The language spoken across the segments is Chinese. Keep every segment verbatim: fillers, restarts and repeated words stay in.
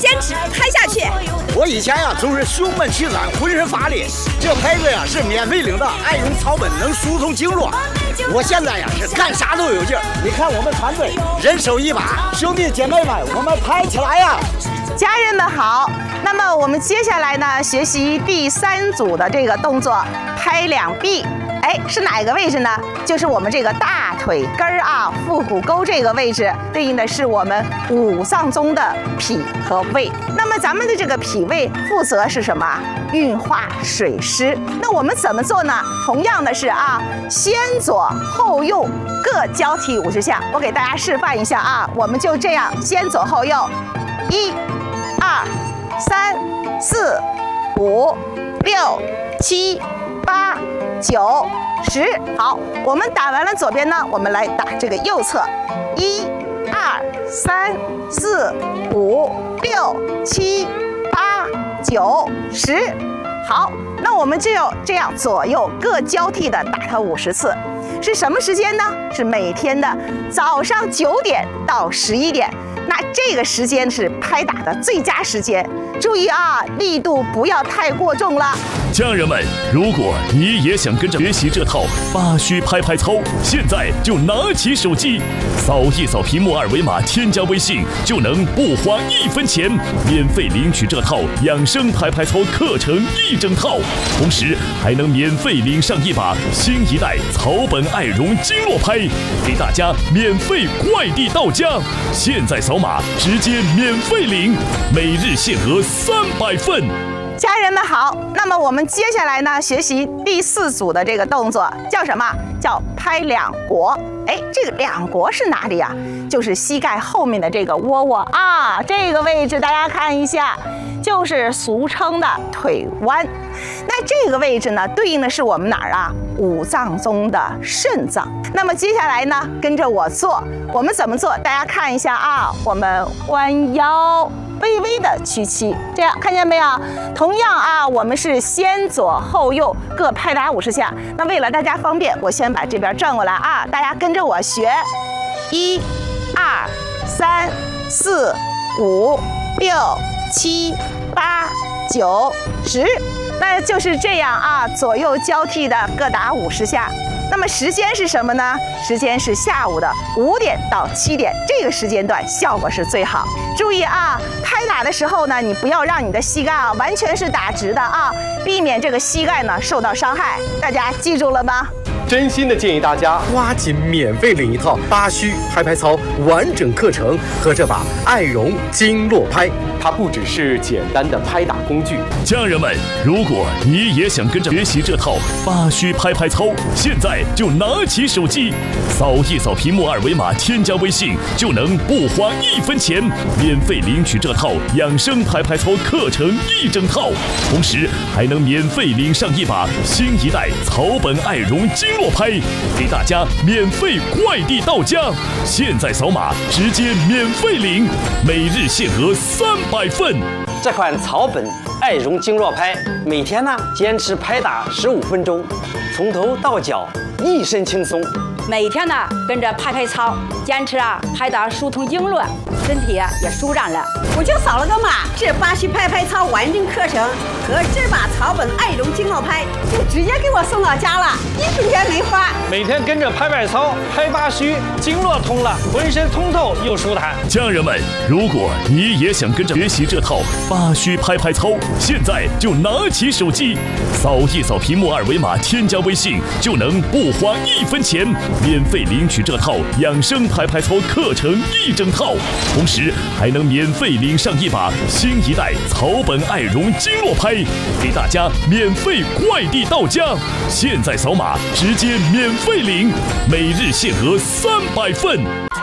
坚持拍下去。 我以前呀就是胸闷气短，浑身乏力，这牌子呀是免费领的，爱用草本能疏通经络。我现在呀是干啥都有劲儿。你看我们团队人手一把，兄弟姐妹们，我们拍起来呀！ 家人们好，那么我们接下来呢，学习第三组的这个动作，拍两臂。哎，是哪个位置呢？就是我们这个大腿根儿啊，腹股沟这个位置，对应的是我们五脏中的脾和胃。那么咱们的这个脾胃负责是什么？运化水湿。那我们怎么做呢？同样的是啊，先左后右各交替五十下。我给大家示范一下啊，我们就这样，先左后右，一、二、三、四、五、六、七、八、九、十。好，我们打完了左边呢，我们来打这个右侧，一、二、三、四、五、六、七、八、九、十。好，那我们就这样左右各交替的打它五十次。是什么时间呢？是每天的早上九点到十一点。那这个时间是拍打的最佳时间，注意啊，力度不要太过重了。 家人们，如果你也想跟着学习这套八虚拍拍操，现在就拿起手机，扫一扫屏幕二维码，添加微信，就能不花一分钱，免费领取这套养生拍拍操课程一整套，同时还能免费领上一把新一代草本爱绒经络拍，给大家免费快递到家。现在扫码直接免费领，每日限额三百份。 家人们好，那么我们接下来呢，学习第四组的这个动作叫什么？叫拍两国。哎，这个两国是哪里呀？就是膝盖后面的这个窝窝啊，这个位置大家看一下，就是俗称的腿弯。那这个位置呢，对应的是我们哪儿啊？五脏中的肾脏。那么接下来呢，跟着我做，我们怎么做？大家看一下啊，我们弯腰。微微的屈膝，这样看见没有？同样啊，我们是先左后右各拍打五十下。那为了大家方便，我先把这边转过来啊，大家跟着我学，一、二、三、四、五、六、七、八、九、十，那就是这样啊，左右交替的各打五十下。那么时间是什么呢？时间是下午的五点到七点，这个时间段效果是最好。注意啊，拍打的时候呢，你不要让你的膝盖啊完全是打直的啊，避免这个膝盖呢受到伤害。大家记住了吗？ 真心的建议大家抓紧免费领一套八虚拍拍操完整课程和这把爱绒经络拍，它不只是简单的拍打工具。 家人们，如果你也想跟着学习这套八虚拍拍操，现在就拿起手机，扫一扫屏幕二维码，添加微信，就能不花一分钱，免费领取这套养生拍拍操课程一整套，同时还能免费领上一把新一代草本爱绒经络拍，给大家免费快递到家。现在扫码直接免费领，每日限额三百份。 这款草本爱绒经络拍，每天呢坚持拍打十五分钟，从头到脚一身轻松。 每天呢跟着拍拍操，坚持啊拍打疏通经络，身体啊也舒展了。 我就扫了个码，这八虚拍拍操完整课程和这把草本爱绒经络拍就直接给我送到家了，一分钱没花。 每天跟着拍拍操，拍八虚，经络通了，浑身通透又舒坦。 家人们，如果你也想跟着学习这套八虚拍拍操，现在就拿起手机，扫一扫屏幕二维码，添加微信，就能不花一分钱，免费领取这套养生拍拍操课程一整套，同时还能免费领上一把新一代草本爱绒经络拍，给大家免费快递到家。现在扫码直接免费领，每日限额三百份。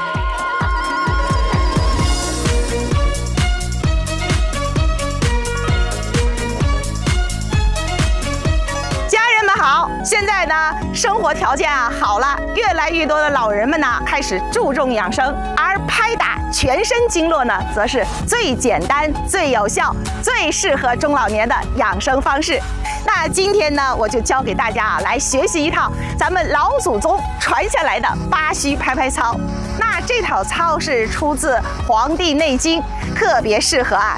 好，现在呢，生活条件啊好了，越来越多的老人们呢开始注重养生，而拍打全身经络呢，则是最简单、最有效、最适合中老年的养生方式。那今天呢，我就教给大家啊，来学习一套咱们老祖宗传下来的八虚拍拍操。那这套操是出自《黄帝内经》，特别适合啊